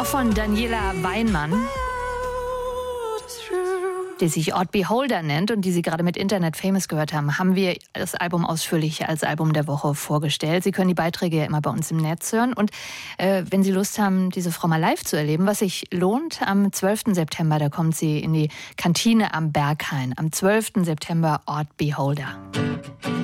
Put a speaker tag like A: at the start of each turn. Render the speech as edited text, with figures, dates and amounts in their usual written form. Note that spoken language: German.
A: von Daniela Weinmann, die sich Odd Beholder nennt und die Sie gerade mit Internet Famous gehört haben wir das Album ausführlich als Album der Woche vorgestellt. Sie können die Beiträge ja immer bei uns im Netz hören. Und wenn Sie Lust haben, diese Frau mal live zu erleben, was sich lohnt, am 12. September, da kommt sie in die Kantine am Berghain. Am 12. September Odd Beholder.